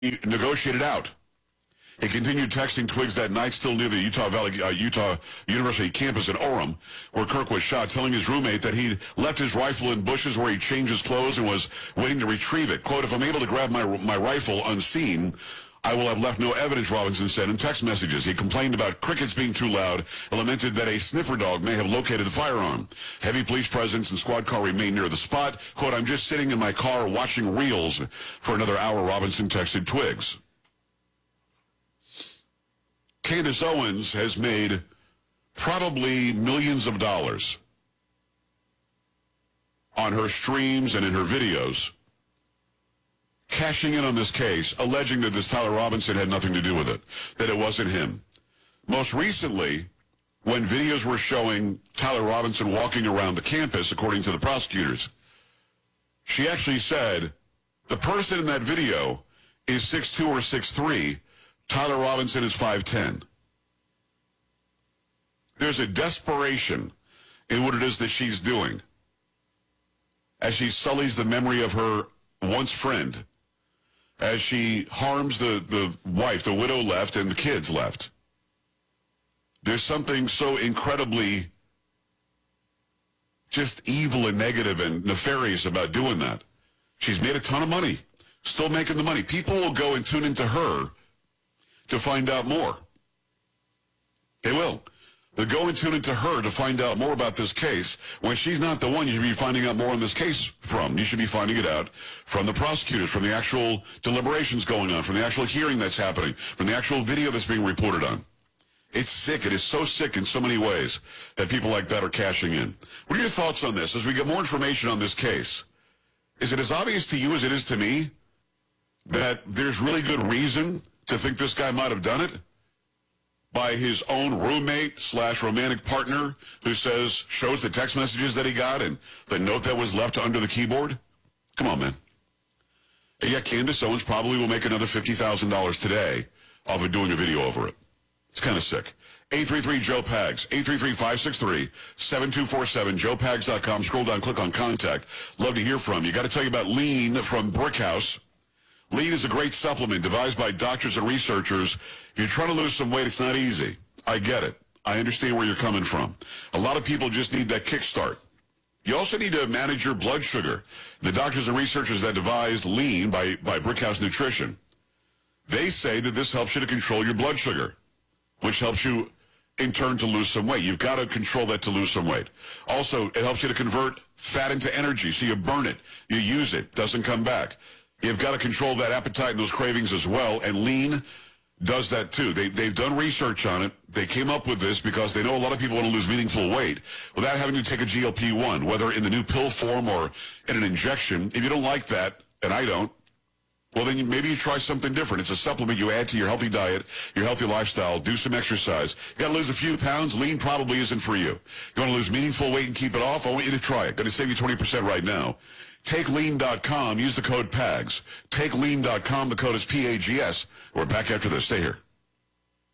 he negotiated out. He continued texting Twiggs that night, still near the Utah University campus in Orem, where Kirk was shot, telling his roommate that he'd left his rifle in bushes where he changed his clothes and was waiting to retrieve it. Quote, "If I'm able to grab my rifle unseen, I will have left no evidence," Robinson said in text messages. He complained about crickets being too loud and lamented that a sniffer dog may have located the firearm. Heavy police presence and squad car remained near the spot. Quote, "I'm just sitting in my car watching reels for another hour," Robinson texted Twiggs. Candace Owens has made probably millions of dollars on her streams and in her videos, cashing in on this case, alleging that this Tyler Robinson had nothing to do with it, that it wasn't him. Most recently, when videos were showing Tyler Robinson walking around the campus, according to the prosecutors, she actually said, the person in that video is 6'2" or 6'3", Tyler Robinson is 5'10". There's a desperation in what it is that she's doing as she sullies the memory of her once friend, as she harms the wife, the widow left, and the kids left. There's something so incredibly just evil and negative and nefarious about doing that. She's made a ton of money, still making the money. People will go and tune into her to find out more. They will. They'll go and tune into her to find out more about this case when she's not the one you should be finding out more on this case from. You should be finding it out from the prosecutors, from the actual deliberations going on, from the actual hearing that's happening, from the actual video that's being reported on. It's sick. It is so sick in so many ways that people like that are cashing in. What are your thoughts on this as we get more information on this case? Is it as obvious to you as it is to me that there's really good reason to think this guy might have done it by his own roommate / romantic partner who shows the text messages that he got and the note that was left under the keyboard? Come on, man. And yeah, Candace Owens probably will make another $50,000 today off of doing a video over it. It's kind of sick. 833-JOE-PAGS, 833-563-7247, joepags.com. Scroll down, click on contact. Love to hear from you. Got to tell you about Lean from Brickhouse. Lean is a great supplement devised by doctors and researchers. If you're trying to lose some weight, it's not easy. I get it. I understand where you're coming from. A lot of people just need that kickstart. You also need to manage your blood sugar. The doctors and researchers that devised Lean by Brickhouse Nutrition, they say that this helps you to control your blood sugar, which helps you, in turn, to lose some weight. You've got to control that to lose some weight. Also, it helps you to convert fat into energy, so you burn it, you use it, doesn't come back. You've got to control that appetite and those cravings as well, and Lean does that too. They've done research on it. They came up with this because they know a lot of people want to lose meaningful weight without having to take a GLP-1, whether in the new pill form or in an injection. If you don't like that, and I don't, well, then maybe you try something different. It's a supplement you add to your healthy diet, your healthy lifestyle, do some exercise. You got to lose a few pounds. Lean probably isn't for you. You want to lose meaningful weight and keep it off? I want you to try it. Going to save you 20% right now. TakeLean.com. Use the code PAGS. TakeLean.com. The code is PAGS. We're back after this. Stay here.